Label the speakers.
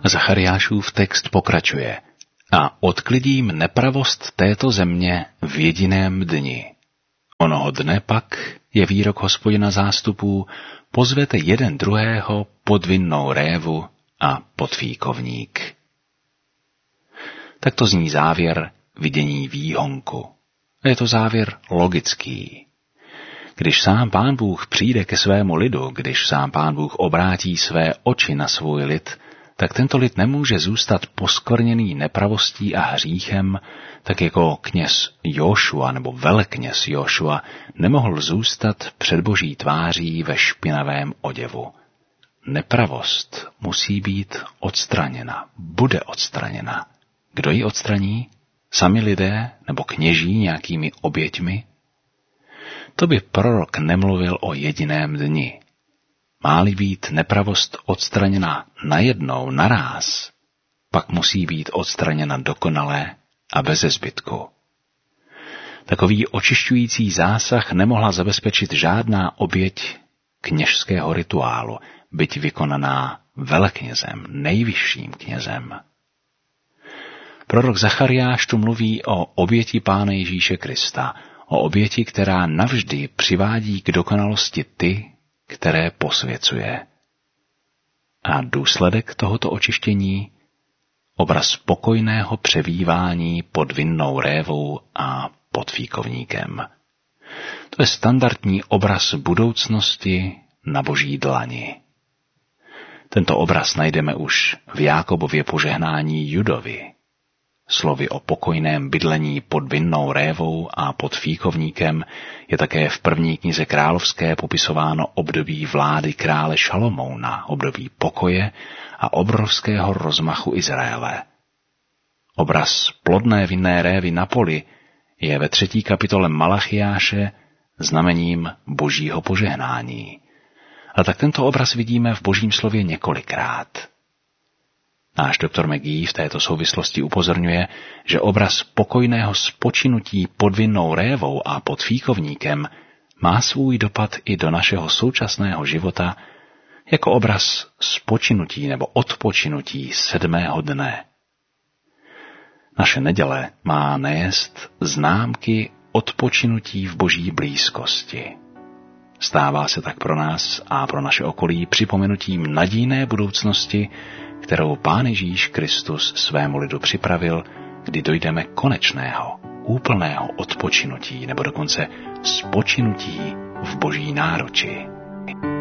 Speaker 1: Zachariášův text pokračuje: a odklidím nepravost této země v jediném dni. Onoho dne pak, je výrok Hospodina zástupů, pozvete jeden druhého pod vinnou révu a pod fíkovník. Tak to zní závěr vidění výhonku. Je to závěr logický. Když sám Pán Bůh přijde ke svému lidu, když sám Pán Bůh obrátí své oči na svůj lid, tak tento lid nemůže zůstat poskvrněný nepravostí a hříchem, tak jako kněz Jošua nebo velekněz Jošua nemohl zůstat před Boží tváří ve špinavém oděvu. Nepravost musí být odstraněna, bude odstraněna. Kdo ji odstraní? Sami lidé nebo kněží nějakými oběťmi? To by prorok nemluvil o jediném dni. Má-li být nepravost odstraněna najednou, naráz, pak musí být odstraněna dokonale a beze zbytku. Takový očišťující zásah nemohla zabezpečit žádná oběť kněžského rituálu, byť vykonaná veleknězem, nejvyšším knězem. Prorok Zachariáš tu mluví o oběti Pána Ježíše Krista, o oběti, která navždy přivádí k dokonalosti ty, které posvěcuje. A důsledek tohoto očištění? Obraz pokojného přebývání pod vinnou révou a pod fíkovníkem. To je standardní obraz budoucnosti na Boží dlani. Tento obraz najdeme už v Jákobově požehnání Judovi. Slovy o pokojném bydlení pod vinnou révou a pod fíkovníkem je také v první knize královské popisováno období vlády krále Šalomouna, období pokoje a obrovského rozmachu Izraele. Obraz plodné vinné révy na poli je ve 3. kapitole Malachiáše znamením Božího požehnání. A tak tento obraz vidíme v Božím slově několikrát. Náš doktor McGee v této souvislosti upozorňuje, že obraz pokojného spočinutí pod vinnou révou a pod fíkovníkem má svůj dopad i do našeho současného života jako obraz spočinutí nebo odpočinutí 7. dne. Naše neděle má nést známky odpočinutí v Boží blízkosti. Stává se tak pro nás a pro naše okolí připomenutím nadějné budoucnosti, kterou Pán Ježíš Kristus svému lidu připravil, kdy dojdeme konečného, úplného odpočinutí nebo dokonce spočinutí v Boží náruči.